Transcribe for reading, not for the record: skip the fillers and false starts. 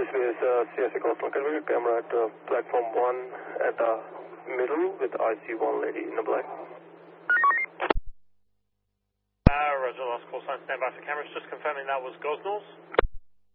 This is CSA Gosnell. Can we get camera at platform 1 at the middle with RC1 lady in the black? Roger, last call sign, stand by for cameras. Just confirming that was Gosnell's.